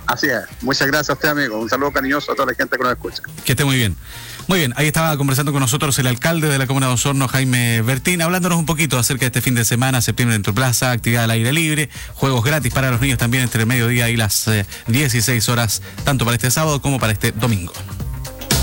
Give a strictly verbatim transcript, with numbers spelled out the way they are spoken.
Así es. Muchas gracias a usted, amigo. Un saludo cariñoso a toda la gente que nos escucha. Que esté muy bien. Muy bien, ahí estaba conversando con nosotros el alcalde de la comuna de Osorno, Jaime Bertín, hablándonos un poquito acerca de este fin de semana, septiembre en tu plaza, actividad al aire libre, juegos gratis para los niños también entre el mediodía y las eh, dieciséis horas, tanto para este sábado como para este domingo.